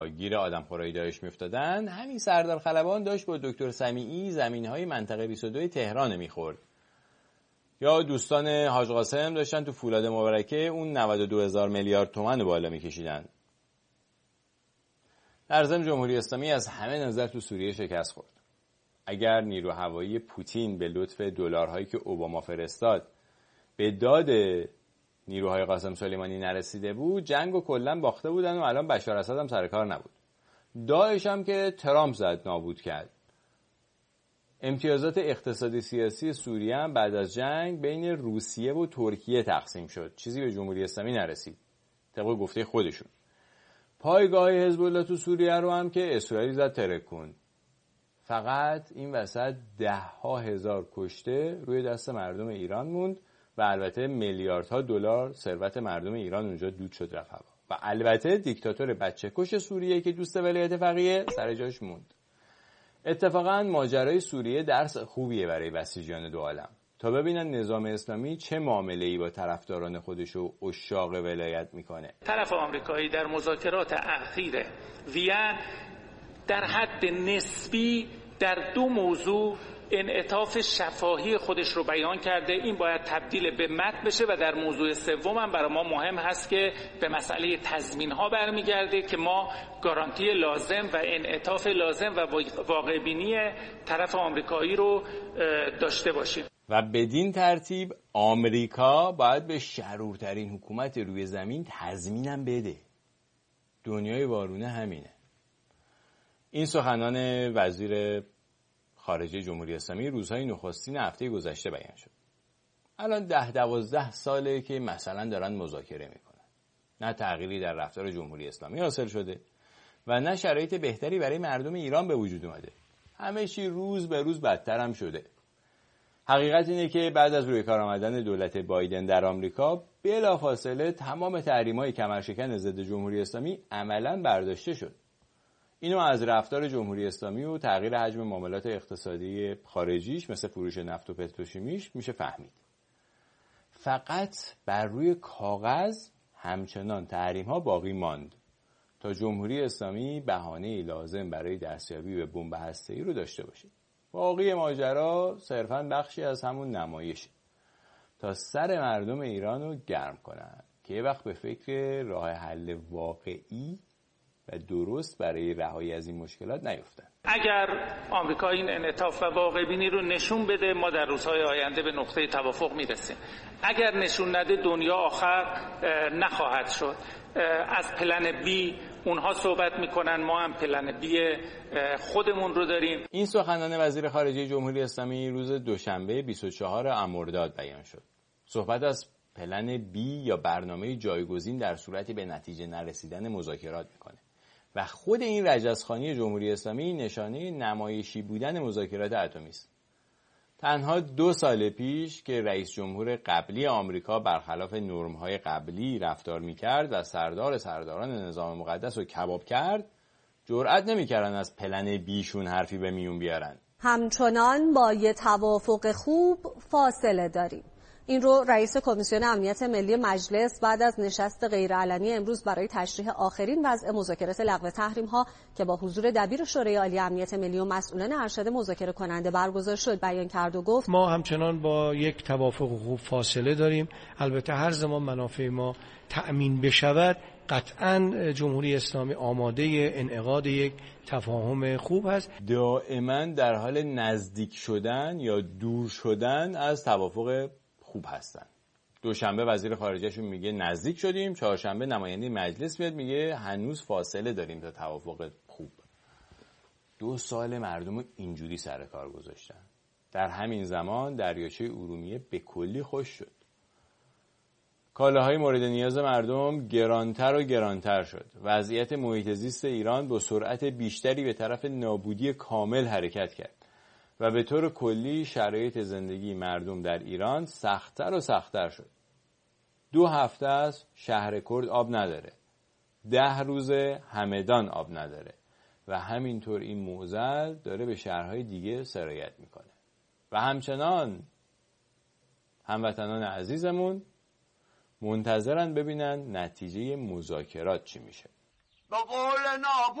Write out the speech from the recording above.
گیر آدمخورایی داعش میافتادن، همین سردار خلبان داشت با دکتر سمیعی زمینهای منطقه 22 تهران میخورد. یا دوستان حاج قاسم داشتن تو فولاد مبارکه اون 92,000 میلیارد تومان بالا میکشیدن. در ضمن جمهوری اسلامی از همه نظر تو سوریه شکست خورد. اگر نیرو هوایی پوتین به لطف دلارهایی که اوباما فرستاد به داد نیروهای قاسم سلیمانی نرسیده بود، جنگو کلا باخته بودن و الان بشار اسد هم سر کار نبود. داعش هم که ترامپ زد نابود کرد. امتیازات اقتصادی سیاسی سوریه هم بعد از جنگ بین روسیه و ترکیه تقسیم شد. چیزی به جمهوری اسلامی نرسید. طبق گفته خودشون. پایگاه حزب الله تو سوریه رو هم که اسرائیل زد ترکون. فقط این وسط 10,000 کشته روی دست مردم ایران موند و البته میلیاردها دلار ثروت مردم ایران اونجا دود شد رفت هوا. و البته دیکتاتور بچه‌کش سوریه که دوست ولایت فقیه سر جاش موند. اتفاقا ماجرای سوریه درس خوبیه برای بسیجیان دو عالم تا ببینن نظام اسلامی چه معامله‌ای با طرفداران خودش و عشاق ولایت میکنه. طرف آمریکایی در مذاکرات اخیر وین در حد نسبی در دو موضوع انعطاف شفاهی خودش رو بیان کرده. این باید تبدیل به متن بشه و در موضوع سوم هم برای ما مهم هست که به مسئله تضمین ها برمیگرده که ما گارانتی لازم و انعطاف لازم و واقع بینی طرف آمریکایی رو داشته باشیم. و بدین ترتیب آمریکا باید به شرورترین حکومت روی زمین تضمینم بده. دنیای وارونه همینه. این سخنان وزیر خارجه جمهوری اسلامی روزهای نخستین هفته گذشته بیان شد. الان 10-12 ساله که مثلا دارن مذاکره میکنن. نه تغییری در رفتار جمهوری اسلامی حاصل شده و نه شرایط بهتری برای مردم ایران به وجود اومده. همه چی روز به روز بدتر هم شده. حقیقت اینه که بعد از روی کار آمدن دولت بایدن در آمریکا بلافاصله تمام تحریم‌های کمرشکن ضد جمهوری اسلامی عملاً برداشته شد. اینو از رفتار جمهوری اسلامی و تغییر حجم معاملات اقتصادی خارجیش مثل فروش نفت و پتروشیمیش میشه فهمید. فقط بر روی کاغذ همچنان تحریم‌ها باقی ماند تا جمهوری اسلامی بهانه‌ای لازم برای دستیابی به بمب هسته‌ای رو داشته باشه. باقی ماجرا صرفاً بخشی از همون نمایشه تا سر مردم ایران رو گرم کنن که یه وقت به فکر راه حل واقعی و درست برای رهایی از این مشکلات نیفتن. اگر آمریکا این انعطاف و واقع بینی رو نشون بده، ما در روزهای آینده به نقطه توافق میرسیم. اگر نشون نده، دنیا آخر نخواهد شد. از پلن بی اونها صحبت میکنن، ما هم پلن بی خودمون رو داریم. این سخنان وزیر خارجه جمهوری اسلامی روز دوشنبه 24 مرداد بیان شد. صحبت از پلن بی یا برنامه جایگزین در صورتی به نتیجه نرسیدن مذاکرات میکنه و خود این رجزخوانی جمهوری اسلامی نشانه نمایشی بودن مذاکرات اتمی است. تنها 2 سال پیش که رئیس جمهور قبلی آمریکا برخلاف نرم‌های قبلی رفتار میکرد و سرداران نظام مقدس رو کباب کرد، جرئت نمیکردن از پلن بیشون حرفی به میون بیارن. همچنان با یه توافق خوب فاصله داریم. این رو رئیس کمیسیون امنیت ملی مجلس بعد از نشست غیرعلنی امروز برای تشریح آخرین وضع مذاکرات لغو تحریم‌ها که با حضور دبیر شورای عالی امنیت ملی و مسئولان ارشد مذاکره کننده برگزار شد بیان کرد و گفت ما همچنان با یک توافق خوب فاصله داریم. البته هر زمان منافع ما تأمین بشود قطعاً جمهوری اسلامی آماده انعقاد یک تفاهم خوب هست. دائما در حال نزدیک شدن یا دور شدن از توافق خوب هستن. دوشنبه وزیر خارجهشون میگه نزدیک شدیم، چهارشنبه نماینده مجلس میاد میگه هنوز فاصله داریم تا توافق خوب. 2 سال مردم رو اینجوری سر کار گذاشتن. در همین زمان دریاچه ارومیه به کلی خوش شد. کالاهای مورد نیاز مردم گرانتر و گرانتر شد. وضعیت محیط زیست ایران با سرعت بیشتری به طرف نابودی کامل حرکت کرد. و به طور کلی شرایط زندگی مردم در ایران سخت‌تر و سخت‌تر شد. 2 هفته است شهر کرد آب نداره. 10 روزه همدان آب نداره. و همینطور این معضل داره به شهرهای دیگه سرایت میکنه. و همچنان هموطنان عزیزمون منتظرن ببینن نتیجه مذاکرات چی میشه. به قول